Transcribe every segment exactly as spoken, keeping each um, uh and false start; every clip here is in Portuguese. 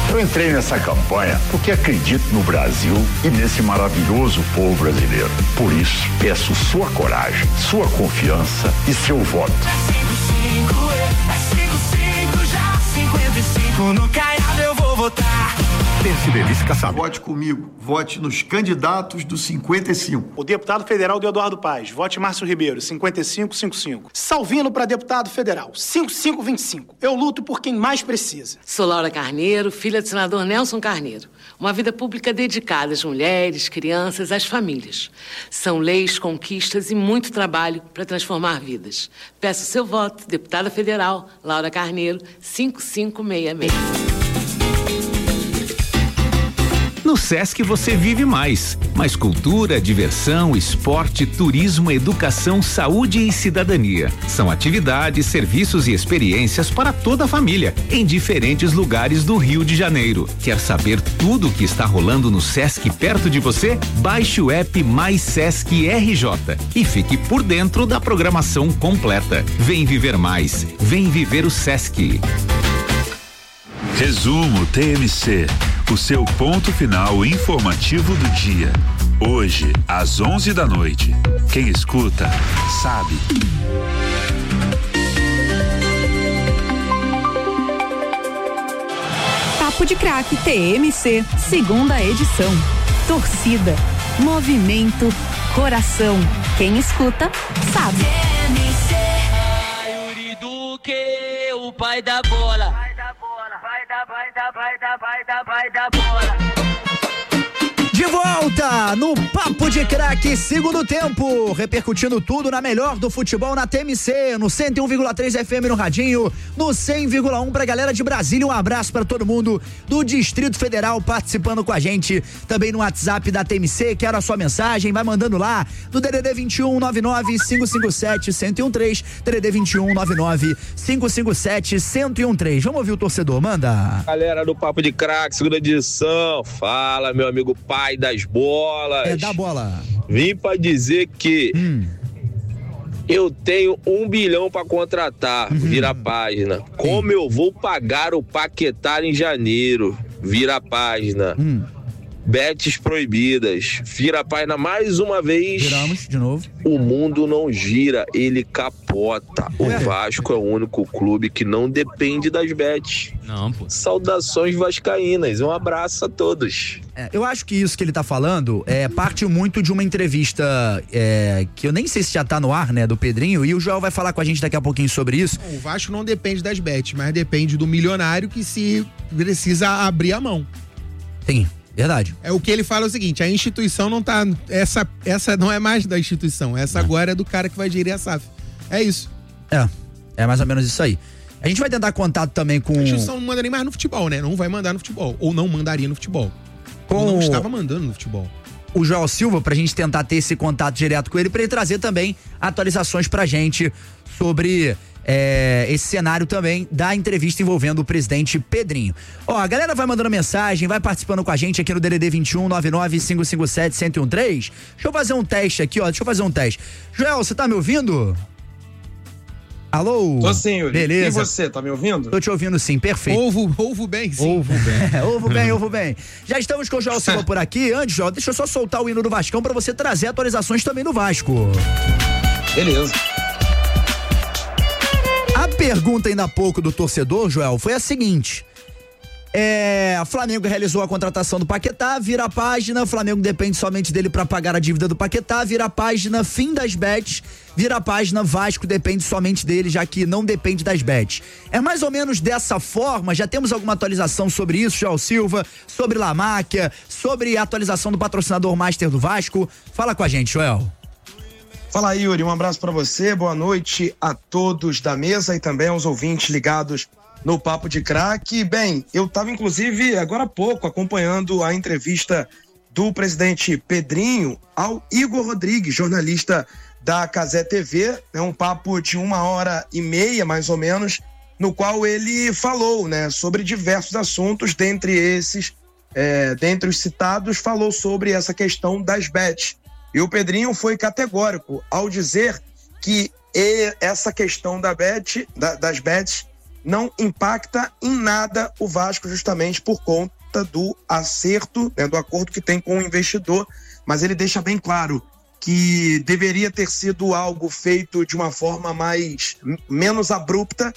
Eu entrei nessa campanha porque acredito no Brasil e nesse maravilhoso povo brasileiro. Por isso, peço sua coragem, sua confiança e seu voto. cinquenta e cinco no Caiado eu vou votar. P S D B fica sabendo. Vote comigo, vote nos candidatos do cinquenta e cinco. O deputado federal do Eduardo Paes, vote Márcio Ribeiro, cinquenta e cinco, cinquenta e cinco. Salvino para deputado federal, cinquenta e cinco, vinte e cinco. Eu luto por quem mais precisa. Sou Laura Carneiro, filha do senador Nelson Carneiro. Uma vida pública dedicada às mulheres, crianças, às famílias. São leis, conquistas e muito trabalho para transformar vidas. Peço seu voto, deputada federal, Laura Carneiro, cinquenta e cinco, sessenta e seis. No Sesc você vive mais. Mais cultura, diversão, esporte, turismo, educação, saúde e cidadania. São atividades, serviços e experiências para toda a família, em diferentes lugares do Rio de Janeiro. Quer saber tudo o que está rolando no Sesc perto de você? Baixe o app Mais Sesc R J e fique por dentro da programação completa. Vem viver mais. Vem viver o Sesc. Resumo T M C, o seu ponto final informativo do dia. Hoje, às onze da noite. Quem escuta, sabe. Papo de Craque T M C, segunda edição. Torcida, movimento, coração. Quem escuta, sabe. T M C, Yuri Duque, o pai da bola. Vai da bola, vai da, vai da, vai da, vai da, vai da bola. De volta no Papo de Craque, segundo tempo, repercutindo tudo na melhor do futebol na T M C, no cento e um vírgula três F M no radinho, no cem vírgula um pra galera de Brasília. Um abraço pra todo mundo do Distrito Federal participando com a gente, também no WhatsApp da T M C. Quero a sua mensagem, vai mandando lá no D D D vinte e um, nove nove cinco cinco sete, um zero um três, D D D vinte e um, nove nove cinco cinco sete, um zero um três. Vamos ouvir o torcedor, manda. Galera do Papo de Craque, segunda edição, fala meu amigo pai das bolas. É da bola. Vim pra dizer que hum. eu tenho um bilhão pra contratar, uhum. Vira a página. Como Sim. eu vou pagar o Paquetá em janeiro? Vira a página. Hum. Betes proibidas. Vira a página mais uma vez. Viramos de novo. O mundo não gira, ele capota. O é. Vasco é o único clube que não depende das betes. Não, pô. Saudações vascaínas. Um abraço a todos. É, eu acho que isso que ele tá falando é parte muito de uma entrevista é, que eu nem sei se já tá no ar, né, do Pedrinho, e o Joel vai falar com a gente daqui a pouquinho sobre isso. O Vasco não depende das betes, mas depende do milionário que se precisa abrir a mão. Sim. Verdade. É o que ele fala é o seguinte, a instituição não tá, essa, essa não é mais da instituição, essa é. agora é do cara que vai gerir a S A F. É isso. É, é mais ou menos isso aí. A gente vai tentar contato também com... A instituição não manda nem mais no futebol, né? Não vai mandar no futebol, ou não mandaria no futebol. Com... Ou não estava mandando no futebol. O Joel Silva, pra gente tentar ter esse contato direto com ele, pra ele trazer também atualizações pra gente sobre... É, esse cenário também da entrevista envolvendo o presidente Pedrinho. Ó, a galera vai mandando mensagem, vai participando com a gente aqui no D D D vinte e um, nove nove cinco cinco sete, um zero um três. Deixa eu fazer um teste aqui, ó, deixa eu fazer um teste. Joel, você tá me ouvindo? Alô? Tô sim, Yuri. Beleza. E você, tá me ouvindo? Tô te ouvindo sim, perfeito. Ouvo, ouvo bem, sim. Ouvo bem. ouvo bem, ouvo bem. Já estamos com o Joel Silva por aqui. Antes, Joel, deixa eu só soltar o hino do Vascão pra você trazer atualizações também do Vasco. Beleza. A pergunta ainda há pouco do torcedor, Joel, foi a seguinte: é, a Flamengo realizou a contratação do Paquetá, vira a página, Flamengo depende somente dele para pagar a dívida do Paquetá, vira a página, fim das bets, vira a página, Vasco depende somente dele, já que não depende das bets. É mais ou menos dessa forma? Já temos alguma atualização sobre isso, Joel Silva, sobre Lamáquia, sobre a atualização do patrocinador Master do Vasco? Fala com a gente, Joel. Fala aí, Yuri, um abraço pra você, boa noite a todos da mesa e também aos ouvintes ligados no Papo de Craque. Bem, eu tava inclusive agora há pouco acompanhando a entrevista do presidente Pedrinho ao Igor Rodrigues, jornalista da Cazé T V, é um papo de uma hora e meia mais ou menos, no qual ele falou, né, sobre diversos assuntos, dentre esses, é, dentre os citados, falou sobre essa questão das bets. E o Pedrinho foi categórico ao dizer que essa questão da bet, da, das bets não impacta em nada o Vasco, justamente por conta do acerto, né, do acordo que tem com o investidor, mas ele deixa bem claro que deveria ter sido algo feito de uma forma mais menos abrupta,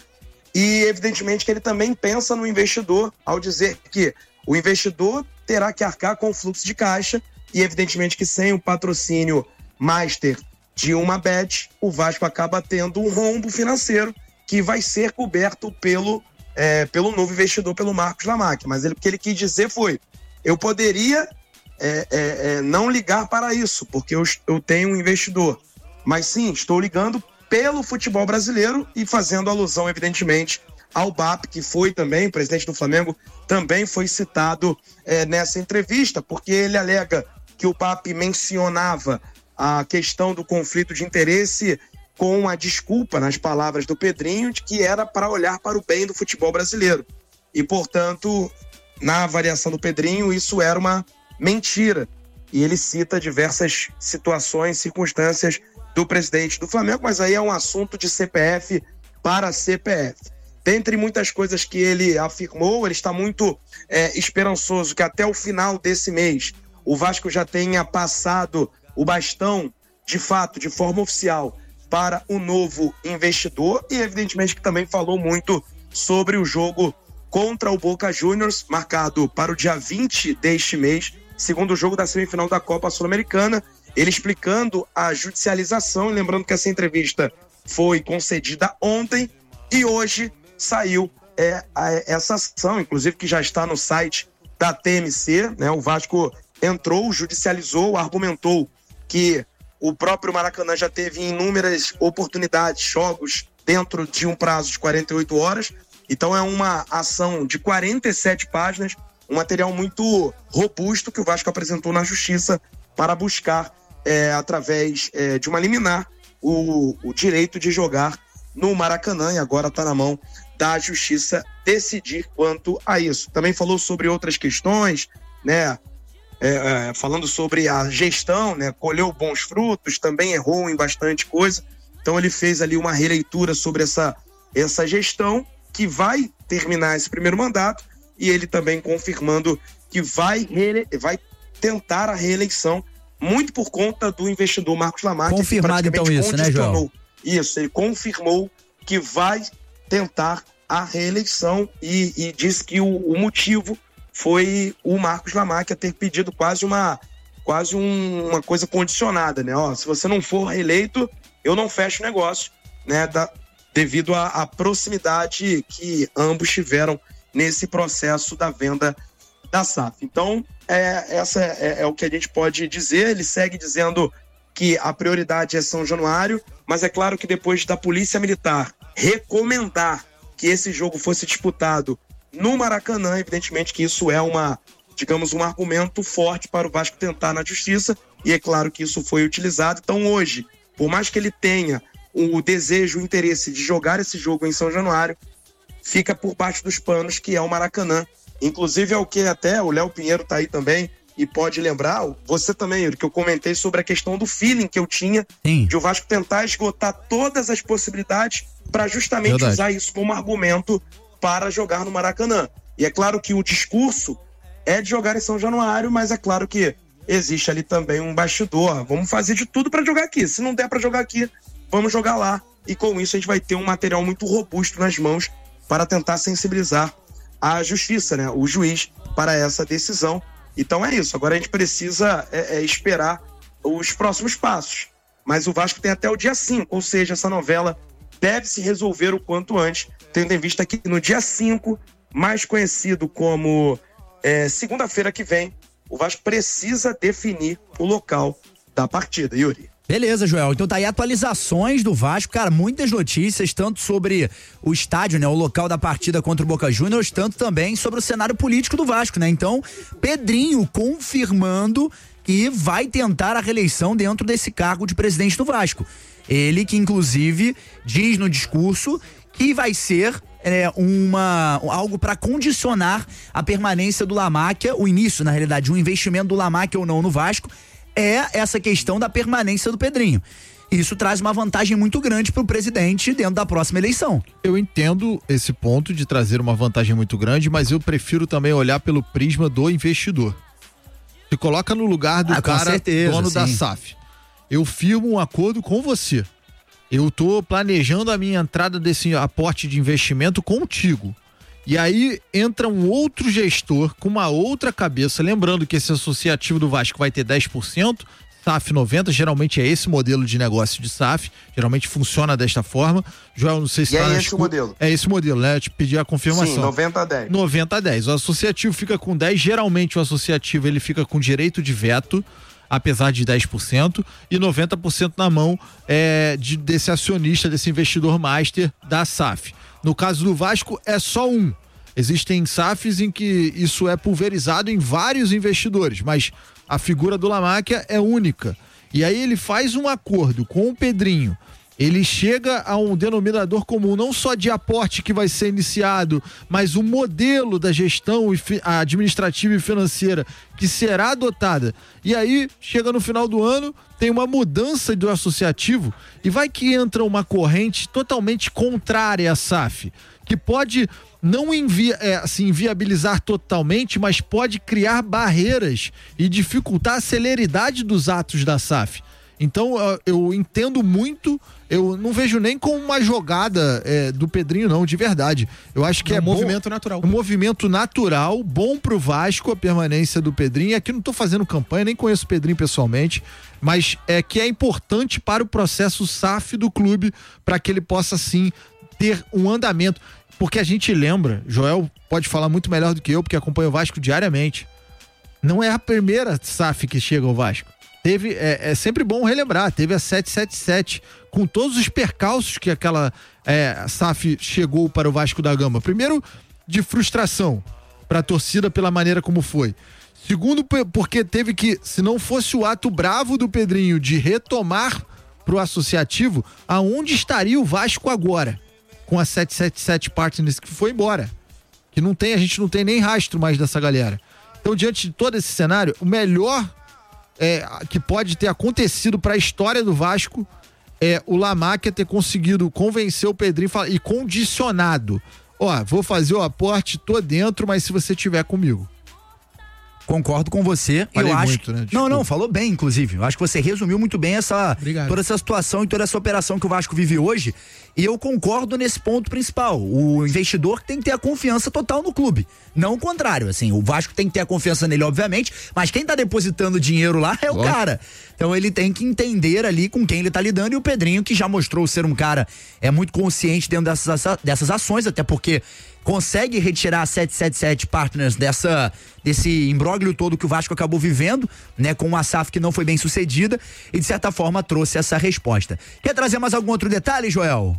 e evidentemente que ele também pensa no investidor ao dizer que o investidor terá que arcar com o fluxo de caixa, e evidentemente que sem o patrocínio master de uma bet, o Vasco acaba tendo um rombo financeiro que vai ser coberto pelo, é, pelo novo investidor, pelo Marcos Lamaque. Mas ele, o que ele quis dizer foi, eu poderia é, é, é, não ligar para isso, porque eu, eu tenho um investidor, mas sim, estou ligando pelo futebol brasileiro e fazendo alusão, evidentemente, ao B A P, que foi também, o presidente do Flamengo, também foi citado é, nessa entrevista, porque ele alega que o B A P mencionava a questão do conflito de interesse com a desculpa, nas palavras do Pedrinho, de que era para olhar para o bem do futebol brasileiro. E, portanto, na avaliação do Pedrinho, isso era uma mentira. E ele cita diversas situações, circunstâncias do presidente do Flamengo, mas aí é um assunto de C P F para C P F. Dentre muitas coisas que ele afirmou, ele está muito é, esperançoso que até o final desse mês o Vasco já tenha passado o bastão, de fato, de forma oficial, para o novo investidor, e evidentemente que também falou muito sobre o jogo contra o Boca Juniors, marcado para o dia vinte deste mês, segundo jogo da semifinal da Copa Sul-Americana, ele explicando a judicialização, e lembrando que essa entrevista foi concedida ontem, e hoje saiu é, a, essa ação, inclusive que já está no site da T M C, né? O Vasco entrou, judicializou, argumentou que o próprio Maracanã já teve inúmeras oportunidades, jogos dentro de um prazo de quarenta e oito horas, então é uma ação de quarenta e sete páginas, um material muito robusto que o Vasco apresentou na Justiça para buscar, é, através é, de uma liminar, o, o direito de jogar no Maracanã, e agora está na mão da Justiça decidir quanto a isso. Também falou sobre outras questões, né? É, é, falando sobre a gestão, né? Colheu bons frutos, também errou em bastante coisa. Então ele fez ali uma releitura sobre essa, essa gestão que vai terminar esse primeiro mandato, e ele também confirmando que vai, vai tentar a reeleição, muito por conta do investidor Marcos Lamaque. Confirmado então isso, né, João? Isso, ele confirmou que vai tentar a reeleição e, e disse que o, o motivo foi o Marcos Lamaque ter pedido quase uma, quase um, uma coisa condicionada, né? Ó, se você não for reeleito, eu não fecho o negócio, né? Da, devido à proximidade que ambos tiveram nesse processo da venda da S A F. Então, é, essa é, é o que a gente pode dizer. Ele segue dizendo que a prioridade é São Januário, mas é claro que depois da Polícia Militar recomendar que esse jogo fosse disputado no Maracanã, evidentemente que isso é uma, digamos, um argumento forte para o Vasco tentar na Justiça, e é claro que isso foi utilizado. Então hoje, por mais que ele tenha o desejo, o interesse de jogar esse jogo em São Januário, fica por baixo dos panos, que é o Maracanã. Inclusive é o que até o Léo Pinheiro tá aí também e pode lembrar, você também, Yuri, que eu comentei sobre a questão do feeling que eu tinha Sim. de o Vasco tentar esgotar todas as possibilidades para justamente Verdade. usar isso como argumento para jogar no Maracanã. E é claro que o discurso é de jogar em São Januário, mas é claro que existe ali também um bastidor. Vamos fazer de tudo para jogar aqui. Se não der para jogar aqui, vamos jogar lá. E com isso a gente vai ter um material muito robusto nas mãos para tentar sensibilizar a justiça, né? O juiz para essa decisão. Então é isso. Agora a gente precisa é, é, esperar os próximos passos. Mas o Vasco tem até o dia cinco, ou seja, essa novela deve se resolver o quanto antes, tendo em vista que no dia cinco, mais conhecido como é, segunda-feira que vem, o Vasco precisa definir o local da partida. Yuri. Beleza, Joel. Então tá aí atualizações do Vasco, cara, muitas notícias, tanto sobre o estádio, né, o local da partida contra o Boca Juniors, tanto também sobre o cenário político do Vasco, né? Então, Pedrinho confirmando que vai tentar a reeleição dentro desse cargo de presidente do Vasco. Ele que, inclusive, diz no discurso que vai ser é, uma, algo para condicionar a permanência do Lamáquia, o início, na realidade, um investimento do Lamáquia ou não no Vasco, é essa questão da permanência do Pedrinho. Isso traz uma vantagem muito grande pro presidente dentro da próxima eleição. Eu entendo esse ponto de trazer uma vantagem muito grande, mas eu prefiro também olhar pelo prisma do investidor. Se coloca no lugar do ah, cara certeza, dono sim. da S A F. Eu firmo um acordo com você. Eu tô planejando a minha entrada desse aporte de investimento contigo. E aí entra um outro gestor com uma outra cabeça, lembrando que esse associativo do Vasco vai ter dez por cento, S A F noventa por cento, geralmente é esse modelo de negócio de S A F, geralmente funciona desta forma. Joel, não sei se e tá é na esse escu... o modelo? É esse modelo, né? Eu te pedi a confirmação. Sim, noventa a dez. noventa a dez. O associativo fica com dez, geralmente o associativo ele fica com direito de veto, apesar de dez por cento, e noventa por cento na mão é, de, desse acionista, desse investidor master da S A F. No caso do Vasco, é só um. Existem S A Fs em que isso é pulverizado em vários investidores, mas a figura do Lamáquia é única. E aí ele faz um acordo com o Pedrinho. Ele chega a um denominador comum, não só de aporte que vai ser iniciado, mas o modelo da gestão administrativa e financeira que será adotada. E aí, chega no final do ano, tem uma mudança do associativo e vai que entra uma corrente totalmente contrária à S A F, que pode não envia, é, assim, inviabilizar totalmente, mas pode criar barreiras e dificultar a celeridade dos atos da S A F. Então eu entendo muito, eu não vejo nem como uma jogada é, do Pedrinho não, de verdade. Eu acho que é, é um bom, movimento natural. Um movimento natural, bom pro Vasco a permanência do Pedrinho. Aqui não tô fazendo campanha, nem conheço o Pedrinho pessoalmente, mas é que é importante para o processo S A F do clube, para que ele possa sim ter um andamento. Porque a gente lembra, Joel pode falar muito melhor do que eu, porque acompanha o Vasco diariamente. Não é a primeira S A F que chega ao Vasco. Teve, é, é sempre bom relembrar, teve a sete sete sete, com todos os percalços que aquela é, S A F chegou para o Vasco da Gama. Primeiro, de frustração para a torcida pela maneira como foi. Segundo, porque teve que, se não fosse o ato bravo do Pedrinho de retomar para o associativo, aonde estaria o Vasco agora? Com a sete sete sete Partners que foi embora. Que não tem, a gente não tem nem rastro mais dessa galera. Então, diante de todo esse cenário, o melhor É, que pode ter acontecido para a história do Vasco é o Lamáquia ter conseguido convencer o Pedrinho e condicionado. Ó, vou fazer o aporte, tô dentro, mas se você tiver comigo. Concordo com você. Falei eu acho muito, que... né? Não, não, falou bem, inclusive. Eu acho que você resumiu muito bem essa toda essa situação e toda essa operação que o Vasco vive hoje. E eu concordo nesse ponto principal. O investidor tem que ter a confiança total no clube. Não o contrário, assim. O Vasco tem que ter a confiança nele, obviamente, mas quem tá depositando dinheiro lá é o oh. cara. Então ele tem que entender ali com quem ele tá lidando, e o Pedrinho, que já mostrou ser um cara é muito consciente dentro dessas, dessas ações, até porque consegue retirar a sete sete sete Partners dessa, desse imbróglio todo que o Vasco acabou vivendo, né, com uma S A F que não foi bem sucedida, e de certa forma trouxe essa resposta. Quer trazer mais algum outro detalhe, Joel?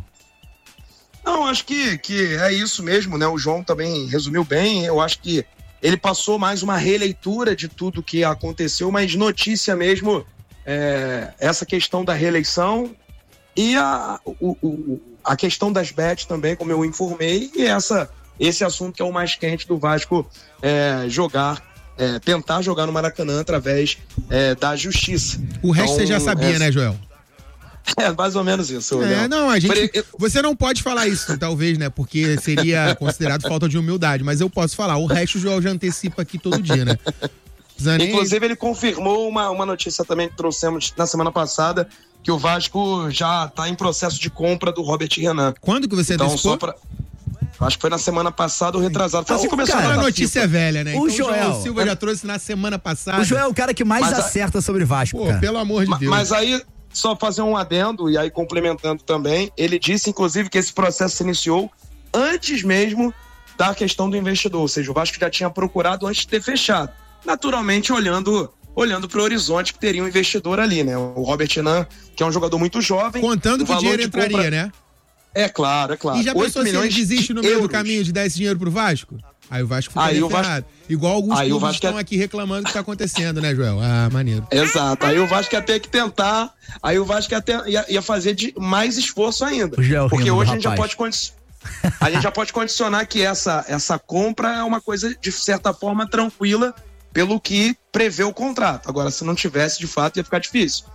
Não, acho que, que é isso mesmo, né? O João também resumiu bem. Eu acho que ele passou mais uma releitura de tudo que aconteceu, mas notícia mesmo, é, essa questão da reeleição e a, o, o, a questão das bets também, como eu informei, e essa, esse assunto que é o mais quente do Vasco é, jogar, é, tentar jogar no Maracanã através é, da justiça. O resto então, você já sabia, é, né, Joel? É, mais ou menos isso. É, Leão. não, a gente... Você não pode falar isso, talvez, né? Porque seria considerado falta de humildade, mas eu posso falar. O resto o Joel já antecipa aqui todo dia, né? Nem... Inclusive, ele confirmou uma, uma notícia também que trouxemos na semana passada, que o Vasco já está em processo de compra do Robert Renan. Quando que você então, antecipou? Só pra... Acho que foi na semana passada ou retrasado. Foi assim que começou cara, a a notícia é velha, né? O então, Joel, Joel Silva já trouxe na semana passada. O Joel é o cara que mais mas acerta a... sobre Vasco, Pô, cara. Pelo amor de mas, Deus. Mas aí, só fazer um adendo, e aí complementando também, ele disse, inclusive, que esse processo se iniciou antes mesmo da questão do investidor, ou seja, o Vasco já tinha procurado antes de ter fechado. Naturalmente, olhando... olhando para o horizonte que teria um investidor ali, né? O Robert Renan, que é um jogador muito jovem. Contando que o dinheiro entraria, compra... né? É claro, é claro. E já pensou se ele desiste no meio do caminho de dar esse dinheiro pro Vasco? Aí o Vasco fica aí o Vasco... Igual alguns aí clubes o Vasco estão é... aqui reclamando do que tá acontecendo, né, Joel? Ah, maneiro. Exato. Aí o Vasco ia ter que tentar, aí o Vasco ia, ter... ia, ia fazer de mais esforço ainda. Porque hoje a gente, já pode condi... a gente já pode condicionar que essa, essa compra é uma coisa, de certa forma, tranquila, pelo que prevê o contrato. Agora, se não tivesse, de fato, ia ficar difícil.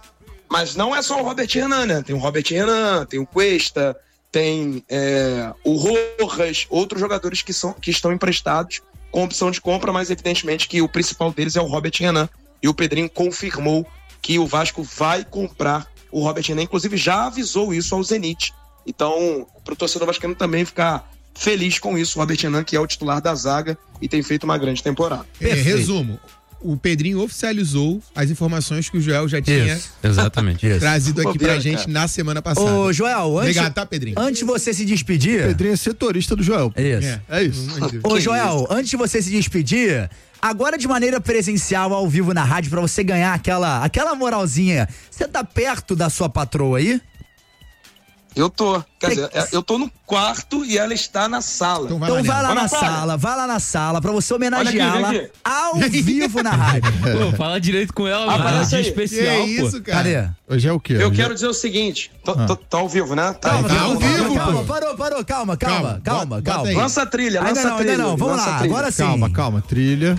Mas não é só o Robert Renan, né? Tem o Robert Renan, tem o Cuesta, tem é, o Rojas, outros jogadores que, são, que estão emprestados com opção de compra, mas evidentemente que o principal deles é o Robert Renan. E o Pedrinho confirmou que o Vasco vai comprar o Robert Renan, inclusive já avisou isso ao Zenit. Então, para o torcedor vascaíno também ficar feliz com isso, o Robert Renan, que é o titular da zaga e tem feito uma grande temporada. É, resumo, o Pedrinho oficializou as informações que o Joel já tinha isso, exatamente. Isso. trazido aqui Bobeira, pra gente cara. na semana passada. Ô, Joel, antes, Obrigado, tá, Pedrinho? antes de você se despedir... Pedrinho é setorista do Joel. Isso. É, É isso. Ô, Joel, antes de você se despedir, agora de maneira presencial, ao vivo na rádio, pra você ganhar aquela, aquela moralzinha, você tá perto da sua patroa aí? Eu tô. Quer Que- dizer, eu tô no quarto e ela está na sala. Então vai Então lá, vai lá Vai na na praia. sala, vai lá na sala pra você Olha homenageá-la aqui, vem aqui. ao vivo na rádio. Pô, fala direito com ela, mano. Aparece Dia aí. especial, Que pô. isso, cara? Cadê? Hoje é o quê? Eu Hoje quero dizer o seguinte, tô, tô- tá ao vivo, né? Tá Calma, Tá calma, ao calma, vivo, calma, pô. parou, parou, calma, calma, Calma, calma, bota- calma. bota aí. Lança a trilha, Ainda lança não, a trilha. ainda não, vamos lança lá, a trilha. agora sim. Calma, calma. Trilha.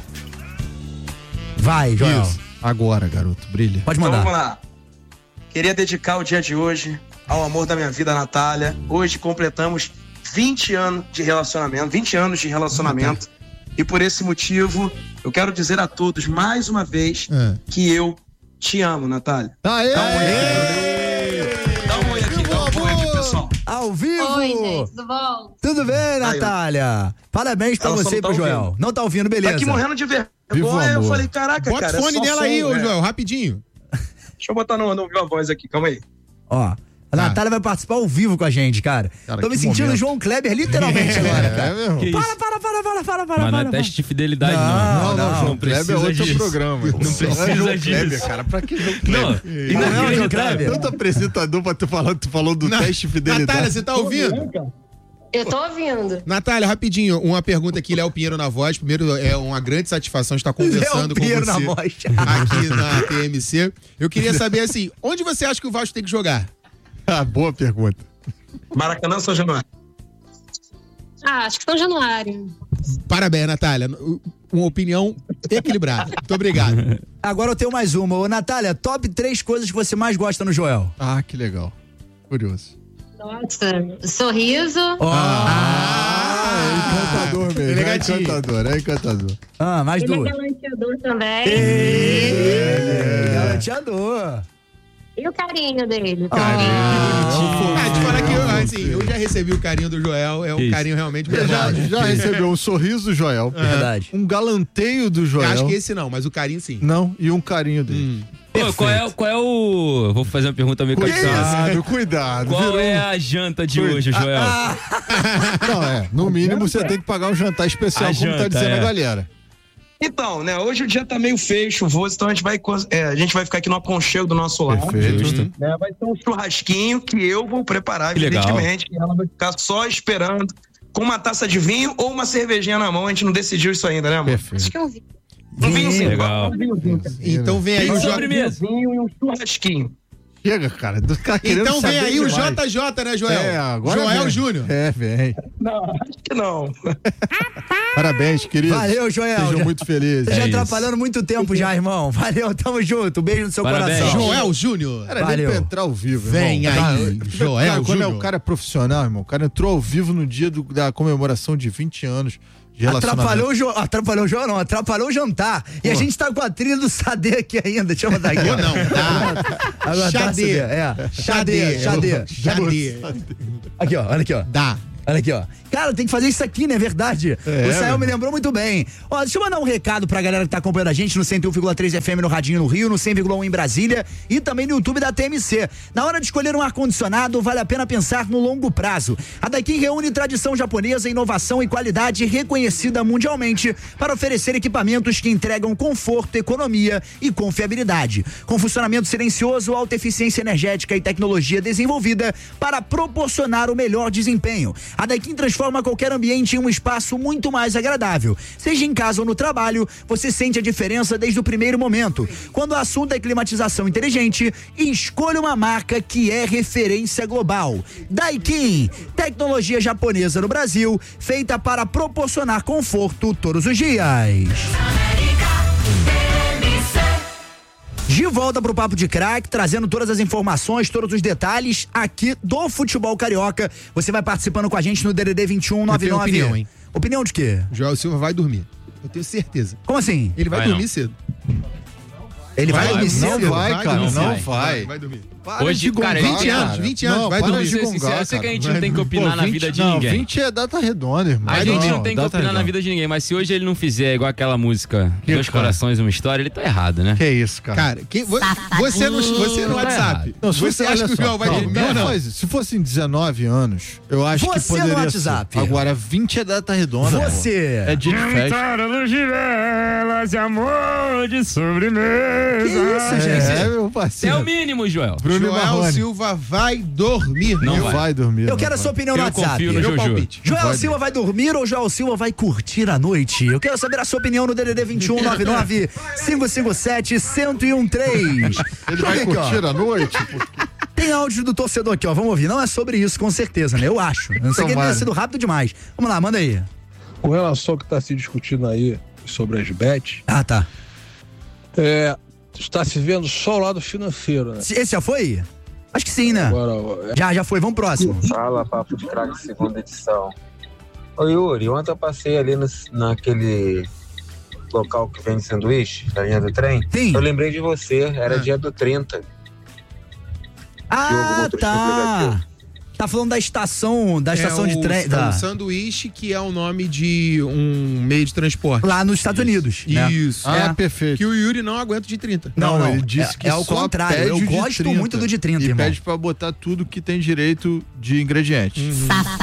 Vai, Joel. Isso. Agora, garoto. Brilha. Pode Então mandar. vamos lá. Queria dedicar o dia de hoje ao amor da minha vida, Natália. Hoje completamos vinte anos de relacionamento, vinte anos de relacionamento. E por esse motivo, eu quero dizer a todos mais uma vez É. que eu te amo, Natália. Aê! Dá um oi aqui. Dá um oi aqui, dá um oi aqui, pessoal. Ao vivo! Oi, gente, tudo bom? Tudo bem, Natália? Parabéns pra Ela só você e não tá pro Joel. ouvindo. Não tá ouvindo, beleza. Tá aqui morrendo de Viva o vergonha. Eu amor. falei, caraca, Bota cara. o é fone só dela aí, som, ô né? Joel, rapidinho. Deixa eu botar no, no viva voz aqui, calma aí. Ó, a Natália vai participar ao vivo com a gente, cara. Cara, Tô me que sentindo momento. João Kleber literalmente agora, cara. É mesmo? Que Para, isso? para, para, para, para, para, Mas não para. é teste de fidelidade, não. Não, Não, não, João precisa Kleber é outro disso. programa. Não Não precisa é João disso. Kleber, cara. Pra que João Não, Kleber? e Não, não, não, é João acreditável. Kleber. Tanto apresentador pra tu falar, tu falou do Na- teste de fidelidade. Natália, você tá ouvindo? Eu tô ouvindo. Natália, rapidinho, uma pergunta aqui, Léo Pinheiro na voz. Primeiro, é uma grande satisfação estar conversando com Pinheiro você na voz. aqui na T M C. Eu queria saber, assim, onde você acha que o Vasco tem que jogar? Ah, boa pergunta. Maracanã ou São Januário? Ah, acho que São Januário. Parabéns, Natália. Uma opinião equilibrada. Muito obrigado. Agora eu tenho mais uma. Ô, Natália, top três coisas que você mais gosta no Joel. Ah, que legal. Curioso. Nossa, sorriso. Ah, é encantador mesmo. É Elegantinho. encantador, é encantador. Ah, mais Ele é duas. galanteador também. Ê, Galanteador. E o carinho dele. Ah, te falar que eu, assim, eu já recebi o carinho do Joel. É um Isso. carinho realmente Já, verdade. já recebeu um sorriso do Joel. Verdade. Um galanteio do Eu Joel. acho que esse não, mas o carinho sim. Não, e um carinho dele. Pô, qual é, qual é o... Vou fazer uma pergunta meio cabeça. Cuidado, cuidado. Qual Virou é um- a janta de hoje, Joel? Não, é. No mínimo você tem que pagar um jantar especial, A como tá janta, dizendo é. a galera. Então, né, hoje o dia tá meio feio, chuvoso, então a gente vai, co- é, a gente vai ficar aqui no aconchego do nosso lar. Perfeito. Né, vai ter um churrasquinho que eu vou preparar, Que legal. evidentemente, e ela vai ficar só esperando com uma taça de vinho ou uma cervejinha na mão, a gente não decidiu isso ainda, né, amor? Perfeito. Acho que eu vi. Um vinhozinho, Legal. um vinhozinho. Então vem aí Tem o J. sobremesa. Um vinho e um churrasquinho. Chega, cara. Do cara querendo Então vem saber aí o demais. J J, né, Joel? É, agora Joel vem. Júnior. É, vem. Não, acho que não. Parabéns, querido. Valeu, Joel. Sejam Já- muito felizes. Você já É isso. atrapalhando muito tempo já, irmão. Valeu, tamo junto. Beijo no seu Parabéns. coração. Joel Júnior. Era nem Valeu. pra entrar ao vivo, Vem irmão. aí, Cara, Joel cara, quando é, Júnior. o cara é profissional, irmão, o cara entrou ao vivo no dia do- da comemoração de vinte anos de relacionamento. Atrapalhou o, jo... Atrapalhou o João, não. Atrapalhou o jantar. E a gente tá com a trilha do Sade aqui ainda. Deixa eu botar aqui. Ou não, tá? Agora tá Xadê. Sade, É. Xadê, Xadê. Xadê. Aqui, ó. Olha aqui, ó. Dá. Olha aqui, ó. Cara, tem que fazer isso aqui, né? É verdade. É, o Sael meu me lembrou muito bem. Ó, deixa eu mandar um recado pra galera que tá acompanhando a gente no cento e um vírgula três F M no Radinho no Rio, no cem vírgula um em Brasília e também no YouTube da T M C. Na hora de escolher um ar-condicionado, vale a pena pensar no longo prazo. A Daikin reúne tradição japonesa, inovação e qualidade reconhecida mundialmente para oferecer equipamentos que entregam conforto, economia e confiabilidade. Com funcionamento silencioso, alta eficiência energética e tecnologia desenvolvida para proporcionar o melhor desempenho. A Daikin transforma qualquer ambiente em um espaço muito mais agradável. Seja em casa ou no trabalho, você sente a diferença desde o primeiro momento. Quando o assunto é climatização inteligente, escolha uma marca que é referência global. Daikin, tecnologia japonesa no Brasil, feita para proporcionar conforto todos os dias. De volta pro Papo de Craque, trazendo todas as informações, todos os detalhes aqui do futebol carioca. Você vai participando com a gente no D D D vinte e um nove nove. Eu tenho opinião, hein? Opinião de quê? Joel Silva vai dormir. Eu tenho certeza. Como assim? Ele vai, Vai dormir não. cedo. Ele vai, Vai, dormir não cedo? vai, cara, não não vai. vai. Vai dormir. Para Hoje, de gongar, cara, vinte anos, cara. vinte anos, Não, vai para dormir. de Ser gongar, sincero, eu sei que a cara. gente não tem que opinar na vinte vida de não, ninguém. vinte é data redonda, irmão. A gente não, Não, tem que data opinar na redonda. vida de ninguém, mas se hoje ele não fizer igual aquela música Que Dois cara? Corações, Uma História, ele tá errado, né? Que isso, cara? Cara, quem, vo- você, no, você no Tá WhatsApp, errado. Não, se você acha olha que o só, Joel vai calma, dormir ou não? Mas, se fossem dezenove anos, eu acho que Você no poderia WhatsApp. ser. Agora, vinte é data redonda. Você. Pô. É dia de festa. luz de velas e amor de sobremesa. Que isso, gente? É, meu É parceiro. o mínimo, Joel. Bruno Joel Marrone. Silva vai dormir. Não Não vai. vai dormir. Eu não quero a vai. sua opinião no Eu WhatsApp. confio no Meu Jojo. palpite. Joel Vai Silva vai dormir ou Joel Silva vai curtir a noite? Eu quero saber a sua opinião no D D D vinte e um nove nove cinco cinco sete um zero um três. Ele vai curtir a noite? Tem áudio do torcedor aqui, ó. Vamos ouvir. Não é sobre isso, com certeza, né? Eu acho. Eu não sei que ele Tomara. tenha sido rápido demais. Vamos lá, manda aí. Com relação ao que está se discutindo aí sobre as bets, Ah, tá. é, está se vendo só o lado financeiro, né? Esse já foi? Acho que sim, né? Agora, Já, já foi. Vamos próximo. Fala, Papo de Craque, segunda edição. Ô Yuri, ontem eu passei ali no, naquele local que vende sanduíche, na linha do trem. Sim. Eu lembrei de você, era Ah. dia do trinta. Ah, motorista tá. aplicativo. Tá falando da estação, da estação é de o, trem. é Da... o sanduíche, que é o nome de um meio de transporte. Lá nos Estados Unidos. Né? Isso. Ah, É. perfeito. Que o Yuri não aguenta de trinta. Não, não. ele disse é, que é ao só contrário. pede Eu o de gosto trinta. muito do de trinta, E irmão. pede pra botar tudo que tem direito de ingredientes.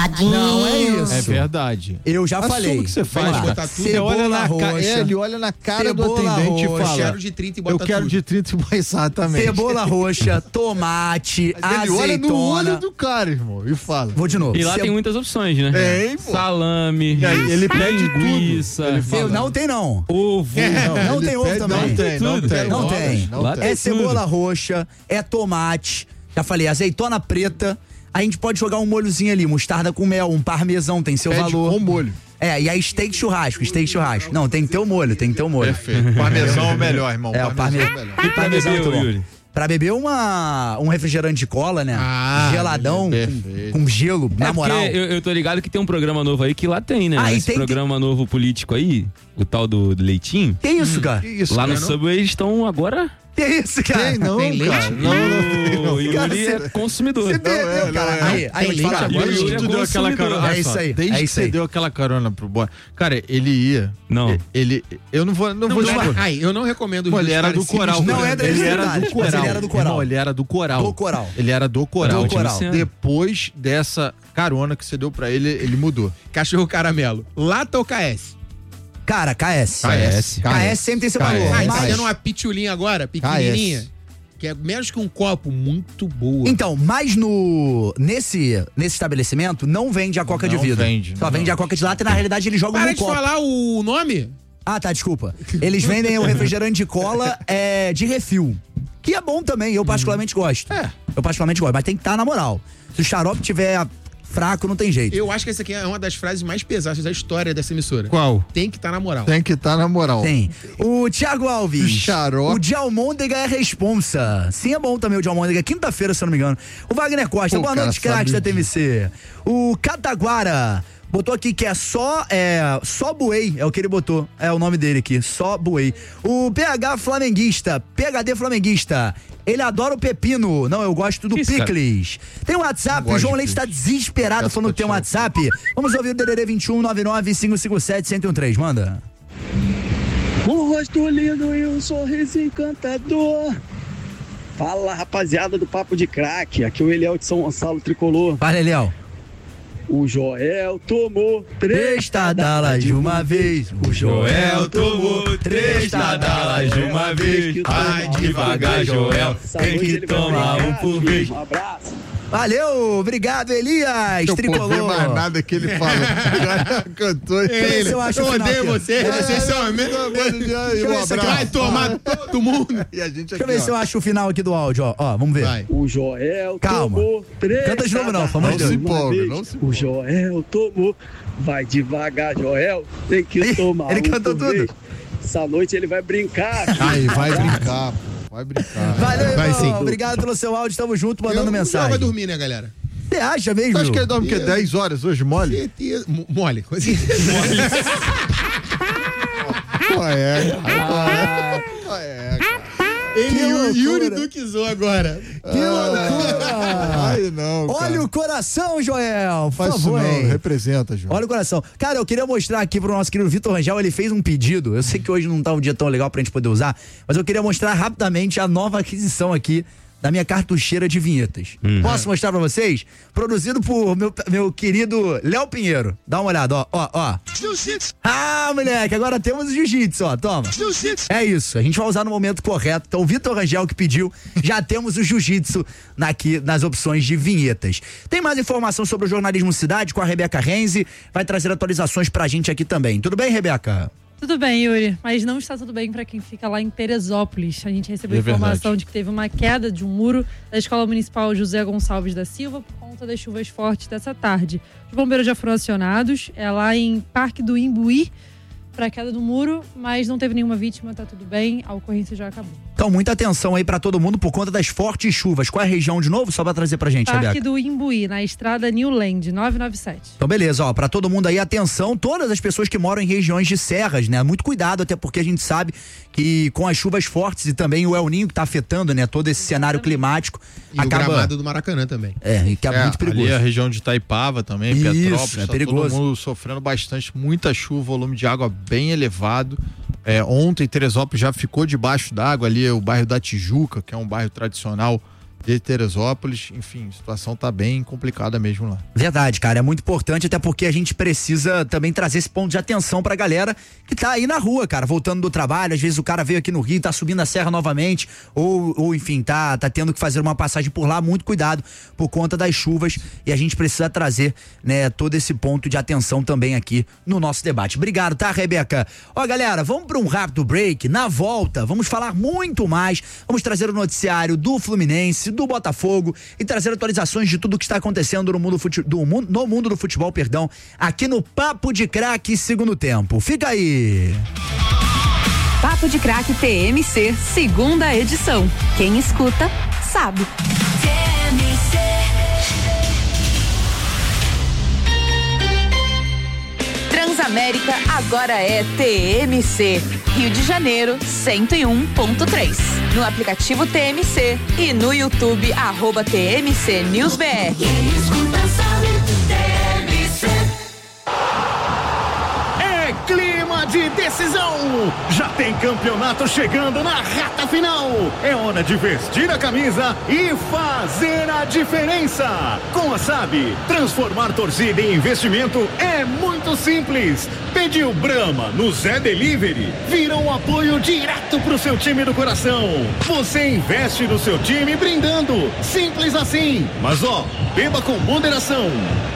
Não é isso. É verdade. Eu já Assume falei. o que você faz, Vamos lá. cara. tudo. Você olha na Cebola ca... roxa. é, ele olha na cara do Cebola atendente e roxa. fala: Eu quero de trinta e bota eu quero tudo. de trinta e exatamente. Cebola roxa, tomate, Mas ele olha no olho azeitona. do cara, irmão, e fala. Vou de novo. E lá Ce- tem muitas opções, né? Tem, pô. Salame, E aí, ele pede linguiça, tudo. Ele fala. Eu- Não tem, não. ovo. Não ele tem ovo pede- também. Não tem, não Tudo. tem. Não tem. Não Lá tem. É tem cebola tudo. roxa, é tomate. Já falei, azeitona preta. A gente pode jogar um molhozinho ali, mostarda com mel, um parmesão, tem seu Pede valor. com molho. É, e aí steak churrasco, steak churrasco. Não, tem que ter o molho, tem que ter o molho. Perfeito. Parmesão é o melhor, irmão. É, o parmesão. é o melhor. E parmesão é beber, muito bom. Yuri? Pra beber uma, um refrigerante de cola, né? Ah, Geladão, perfeito. com, com gelo, É na moral. porque eu, eu tô ligado que tem um programa novo aí que lá tem, né? Ah, e Esse tem- programa novo político aí, o tal do, do Leitinho. Que isso, cara? Que isso, lá no cara? Subway eles estão agora. Que isso, cara? Tem, não, Tem cara. leite? Não, não. O Yuri Cara, é você- consumidor. Você perdeu, cara. não é. Aí, aí, eu te Tem falar. leite agora, Yuri Desde é que tu deu aquela consumidor. carona. É olha isso só, aí, Desde é que isso você aí. deu aquela carona pro boy. Cara, ele ia. Não. Ele. Eu não vou. Não, Não, vou não, expor. ai, eu não recomendo os Pô, ele dois era do parecidos. coral. Não cara. é da ele era do Eletricidade, mas coral. ele era do coral. Irmão, ele era do coral. Do coral. Ele era do coral. Do coral. Depois dessa carona que você deu pra ele, ele mudou. Cachorro caramelo. Lata ou K S? Cara, K S. K S. K S sempre tem seu valor. Ah, tá mas- dando uma pitulinha agora, pequenininha. Que é menos que um copo, muito boa. Então, mas no nesse, nesse estabelecimento não vende a coca de Não vidro. vende, Só não. vende a coca de lata e na realidade eles jogam Para no de copo. falar o nome. Ah, tá, desculpa. Eles vendem o refrigerante de cola é, de refil. Que é bom também, eu particularmente gosto. É. Eu particularmente gosto, mas tem que estar na moral. Se o xarope tiver fraco, não tem jeito. Eu acho que essa aqui é uma das frases mais pesadas da história dessa emissora. Qual? Tem que estar na moral. Tem que estar na moral. Tem. O Thiago Alves. O xarope. O de Almôndega é responsa. Sim, é bom também o de Almôndega. Quinta-feira, se eu não me engano. O Wagner Costa. Pô, Boa cara, noite, craques da sabe T M C. O Cataguara. Botou aqui que é só, é, só Buei, é o que ele botou, é o nome dele aqui, só Buei. O P H flamenguista, P H D flamenguista, ele adora o pepino, não, eu gosto do Que isso, cara? picles. Tem um WhatsApp, Gosto o João de Leite tá picles. desesperado Essa falando que tem um pra WhatsApp. Vamos ouvir o D D D vinte e um, nove nove cinco cinco sete, um zero um três, manda. Um rosto lindo e um sorriso encantador. Fala, rapaziada do Papo de Craque. Aqui é o Eliel de São Gonçalo Tricolor. Fala, Eliel. O Joel tomou Três tadalas de uma vez. O Joel tomou três tadalas de uma vez. Vai devagar, Joel. Tem que tomar um por vez. Um abraço. Valeu, obrigado, Elias. Eu Tricolor. não mais nada que ele fala. O cara cantou. Ele, eu acho o final odeio aqui. você, vocês são a mesma. Um ver isso aqui, Vai tomar todo mundo. E a gente Deixa eu aqui, ver se eu ó. acho o final aqui do áudio, ó. Ó, vamos ver. Vai. O Joel Calma. tomou três Canta de novo não, tadalas pelo amor de Não se Deus. de uma empolga, vez. não se O Joel tomou. Vai devagar, Joel. Tem que Ih, tomar ele um cantou por tudo. vez. Essa noite ele vai brincar. Aí, vai brincar. pô. Vai brincar. Valeu, Vai irmão. sim. Obrigado pelo seu áudio, tamo junto, mandando Eu- mensagem. Vai dormir, né, galera? Você acha mesmo? Você acha que ele dorme o quê? dez horas hoje, mole? Certeza. M- Mole. Coisa mole. Qual é, cara? Qual é, cara? Ele e o loucura. Yuri Duquizou agora. Que loucura! Ai, não, cara. Olha o coração, Joel, por Faz isso favor, não, hein? representa, João. Olha o coração. Cara, eu queria mostrar aqui pro nosso querido Vitor Rangel, ele fez um pedido. Eu sei que hoje não tá um dia tão legal pra gente poder usar, mas eu queria mostrar rapidamente a nova aquisição aqui da minha cartucheira de vinhetas. Uhum. Posso mostrar pra vocês? Produzido por meu, meu querido Léo Pinheiro. Dá uma olhada, ó, ó, ó. Ah, moleque, agora temos o jiu-jitsu, ó, toma. É isso, a gente vai usar no momento correto. Então, o Vitor Rangel que pediu, já temos o jiu-jitsu aqui nas opções de vinhetas. Tem mais informação sobre o jornalismo Cidade com a Rebeca Renzi, vai trazer atualizações pra gente aqui também. Tudo bem, Rebeca? Tudo bem, Yuri, mas não está tudo bem para quem fica lá em Teresópolis. A gente recebeu É informação verdade. de que teve uma queda de um muro da Escola Municipal José Gonçalves da Silva por conta das chuvas fortes dessa tarde. Os bombeiros já foram acionados, é lá em Parque do Imbuí, para a queda do muro, mas não teve nenhuma vítima, tá tudo bem, a ocorrência já acabou. Então, muita atenção aí pra todo mundo por conta das fortes chuvas. Qual é a região de novo? Só pra trazer pra gente, Parque Rebeca. do Imbuí, na estrada New Land, novecentos e noventa e sete. Então, beleza, ó, pra todo mundo aí, atenção, todas as pessoas que moram em regiões de serras, né? Muito cuidado, até porque a gente sabe que com as chuvas fortes e também o El Ninho que tá afetando, né, todo esse cenário climático, E acaba... o gramado do Maracanã também. É, e que é, É, muito perigoso. ali a região de Itaipava também, Isso, Petrópolis, é tá perigoso. todo mundo sofrendo bastante, muita chuva, volume de água bem elevado. É, ontem Teresópolis já ficou debaixo d'água, ali o bairro da Tijuca, que é um bairro tradicional de Teresópolis. Enfim, a situação tá bem complicada mesmo lá. Verdade, cara, é muito importante, até porque a gente precisa também trazer esse ponto de atenção pra galera que tá aí na rua, cara, voltando do trabalho. Às vezes o cara veio aqui no Rio, tá subindo a serra novamente, ou, ou enfim, tá, tá tendo que fazer uma passagem por lá. Muito cuidado por conta das chuvas, e a gente precisa trazer, né, todo esse ponto de atenção também aqui no nosso debate. Obrigado, tá, Rebeca? Ó, galera, vamos pra um rápido break. Na volta, vamos falar muito mais, vamos trazer o noticiário do Fluminense, do Botafogo e trazer atualizações de tudo que está acontecendo no mundo, fute... do mundo, no mundo do futebol, perdão, aqui no Papo de Craque Segundo Tempo. Fica aí! Papo de Craque T M C, segunda edição. Quem escuta, sabe. Transamérica agora é T M C. Rio de Janeiro, cento e um ponto três. No aplicativo T M C e no YouTube, arroba T M C News B R. Quem escuta sabe, T M C. É clima de decisão. Já tem campeonato chegando na reta final. É hora de vestir a camisa e fazer a diferença. Com a S A B, transformar torcida em investimento é muito simples. Pediu Brahma no Zé Delivery, vira um apoio direto pro seu time do coração. Você investe no seu time brindando. Simples assim. Mas ó, beba com moderação.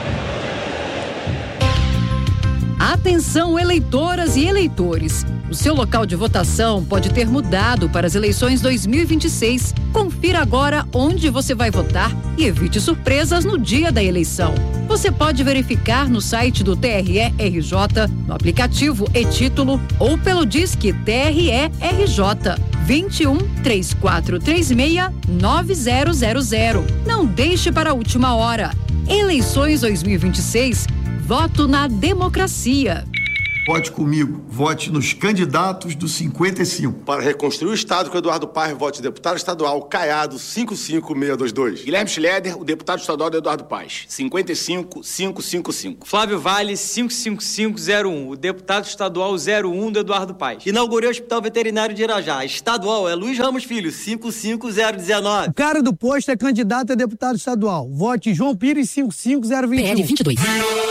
Atenção, eleitoras e eleitores. O seu local de votação pode ter mudado para as eleições dois mil e vinte e seis. Confira agora onde você vai votar e evite surpresas no dia da eleição. Você pode verificar no site do T R E R J, no aplicativo e-Título ou pelo Disque T R E R J vinte e um, três quatro três seis, nove zero zero zero. Não deixe para a última hora. Eleições dois mil e vinte e seis. Voto na democracia. Vote comigo, vote nos candidatos do cinquenta e cinco. Para reconstruir o Estado com Eduardo Paes, vote deputado estadual Caiado cinco cinco seis dois dois. Guilherme Schleder, o deputado estadual do Eduardo Paes, cinquenta e cinco, quinhentos e cinquenta e cinco. Flávio Vale, cinco cinco cinco zero um, o deputado estadual zero um do Eduardo Paes. Inaugurei o Hospital Veterinário de Irajá, estadual é Luiz Ramos Filho, cinco cinco zero um nove. O cara do posto é candidato a deputado estadual. Vote João Pires, cinco cinco zero dois um. P L vinte e dois.